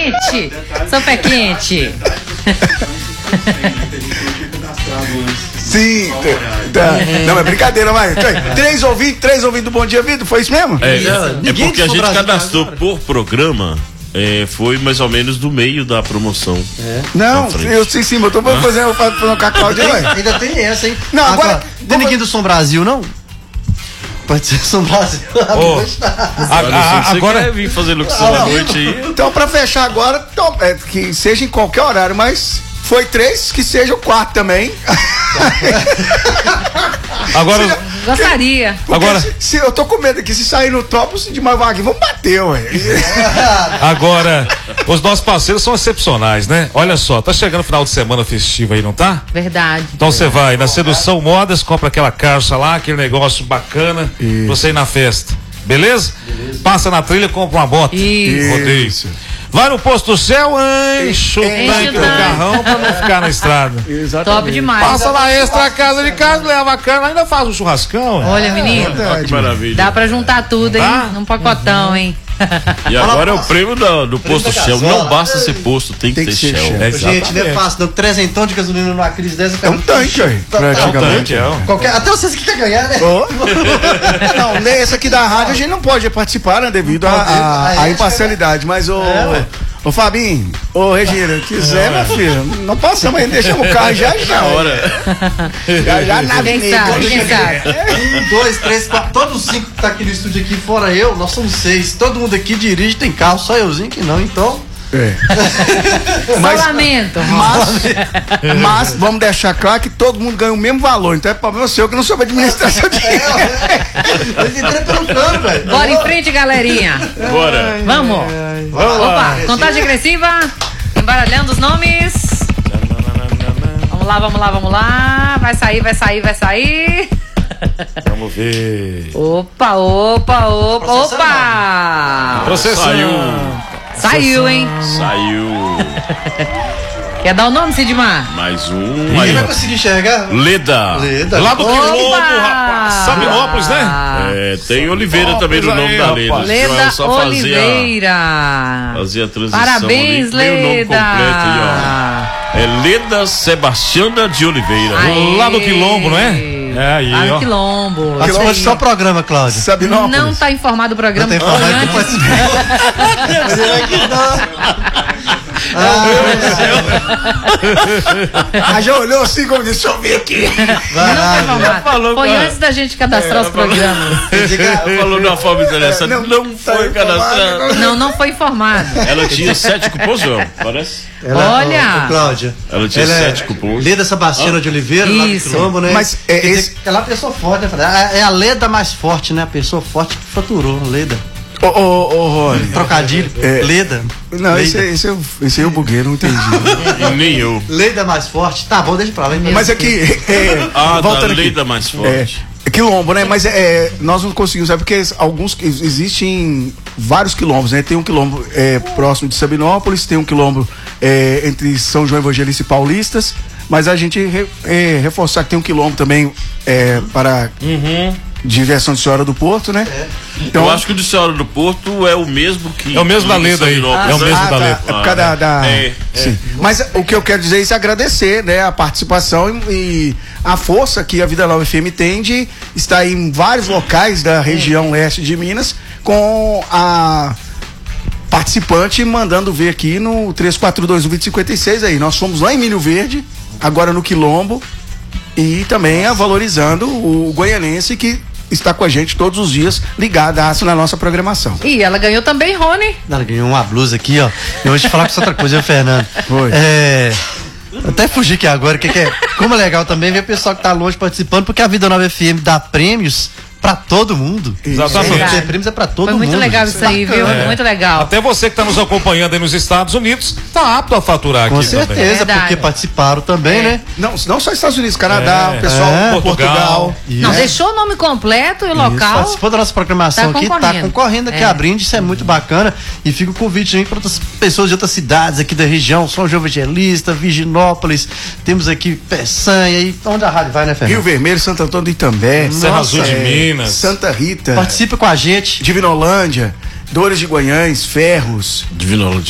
quente. Sou pé quente. Sim, tá. Não, é brincadeira, mas três ouvintes do Bom Dia Vida, foi isso mesmo? É porque a gente cadastrou por programa. Foi mais ou menos do meio da promoção. Não, eu sei sim, eu tô fazendo com a Cláudia. Ainda tem essa, hein? Não, agora tem ninguém do Som Brasil, não? Pode ser Som Brasil. Agora quer vir fazer locução à noite aí. Então, pra fechar agora, que seja em qualquer horário, mas foi 3, que seja o 4 também. Agora, gostaria. Agora, se eu tô com medo aqui, se sair no topo, de mais vaguinho, vamos bater, ué. Agora, os nossos parceiros são excepcionais, né? Olha só, tá chegando o final de semana festivo aí, não tá? Verdade. Então você vai na Sedução Modas, compra aquela caixa lá, aquele negócio bacana, pra você ir na festa. Beleza? Passa na trilha, compra uma bota. Isso. Vai no Posto do Céu, enche o tanque do carrão pra não ficar na estrada. Exatamente. Top demais. Passa lá Extra Casa de Casa, leva a carne, ainda faz um churrascão. Olha, menino, que maravilha. dá pra juntar tudo, hein? Num pacotão, hein? E agora é o prêmio do Posto Shell. Não basta ser posto, tem que ter Shell. Gente, não é fácil, não. 300 de gasolina numa crise dessa. É um tanque, aí. Praticamente. Até vocês que querem ganhar, né? Não, nesse aqui da rádio a gente não pode participar, né? Devido à imparcialidade. Mas ô Fabinho, ô Regina, quiser, meu filho, não passamos aí, deixamos o carro já. Já na avenida. Quem sabe? 1, 2, 3, 4, todos os 5 que tá aqui no estúdio aqui, fora eu, nós somos 6. Todo mundo aqui dirige, tem carro, só euzinho que não, então. Mas, lamento. Mas vamos deixar claro que todo mundo ganha o mesmo valor, então é problema seu que não soube administrar seu dinheiro. Eu entrei pelo cano, velho. Bora em frente, galerinha. Bora. Vamos. Opa, contagem agressiva. Embaralhando os nomes. Vamos lá. Vai sair. Vamos ver. Opa. Saiu, hein? Saiu. Quer dar o nome, Sidmar? Mais um. Ninguém vai conseguir enxergar? Leda. Lá do Quilombo, rapaz. Sabinópolis, né? Tem Oliveira também no nome da Leda. Leda Oliveira. Fazia a transição. Parabéns, ali. Leda. O nome completo aí, ó. É Leda Sebastiana de Oliveira. Aê. Lá do Quilombo, não é? Aí, lá no Quilombo. Participou de só programa, Cláudia. Sabinópolis. Não tá informado o programa. Não tá Já olhou assim como disse, deixa eu ver aqui. Não foi informado. Foi antes da gente cadastrar os programas. Falou de uma forma interessante. Não foi cadastrado. Não foi informado. Ela tinha 7 cupons, não, parece? Olha! Cláudia. Ela tinha 7 cupons. Leda Sebastiana de Oliveira, lá do Quilombo, né? Mas ela é a pessoa forte, né? É a Leda mais forte, né? A pessoa forte que faturou, Leda. Rony. Trocadilho. Leda. Não, esse aí eu buguei, não entendi. Nem eu. Leda mais forte. Tá bom, deixa pra lá. Mas aqui. Voltando aqui. Leda mais forte. Quilombo, né? Mas nós não conseguimos, porque existem vários quilombos, né? Tem um quilombo próximo de Sabinópolis, tem um quilombo entre São João Evangelista e Paulistas, mas a gente reforçar que tem um quilombo também para diversão de Senhora do Porto, né? Então, eu acho que o de Senhora do Porto é o mesmo que... É o mesmo da Leda aí. É o mesmo da Leda. É por causa sim. Mas o que eu quero dizer é agradecer, né, a participação e a força que a Vida Nova FM tem de estar em vários locais da região leste de Minas com a participante mandando ver aqui no 3421-2056 aí. Nós fomos lá em Milho Verde, agora no Quilombo, e também valorizando o goianense que está com a gente todos os dias, ligadaço na nossa programação. E ela ganhou também, Rony. Ela ganhou uma blusa aqui, ó. Eu vou te falar com outra coisa, Fernando. Foi. Até fugir aqui agora, como é legal também ver o pessoal que tá longe participando, porque a Vida Nova FM dá prêmios pra todo mundo. Exatamente. Ter prêmios é pra todo mundo. Foi muito legal isso aí, viu? Muito legal. Até você que está nos acompanhando aí nos Estados Unidos, tá apto a faturar Com aqui certeza, também. porque participaram também, né? Não só Estados Unidos, Canadá, o pessoal, Portugal. Não, deixou o nome completo e o local. Participou da nossa programação aqui, tá concorrendo aqui a brinde, isso é muito bacana. E fica o convite aí para outras pessoas de outras cidades aqui da região, São João Evangelista, Virginópolis, temos aqui Peçanha, e onde a rádio vai, né, Fernando? Rio Vermelho, Santo Antônio do Itambé, Serra Azul de Minas, Santa Rita. Participa com a gente. Divinolândia, Dores de Guanhães, Ferros.